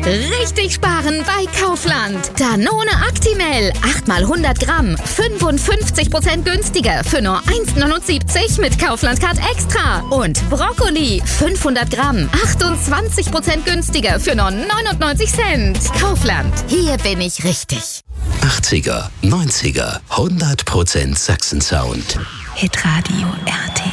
Richtig sparen bei Kaufland. Danone Actimel, 8 mal 100 Gramm, 55% günstiger für nur 1,79 mit Kaufland Card Extra. Und Brokkoli, 500 Gramm, 28% günstiger für nur 99 Cent. Kaufland, hier bin ich richtig. 80er, 90er, 100% Sachsen-Sound. Hitradio RT.